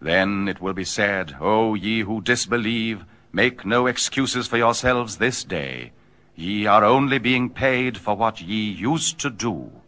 Then it will be said, O ye who disbelieve, make no excuses for yourselves this day. Ye are only being paid for what ye used to do.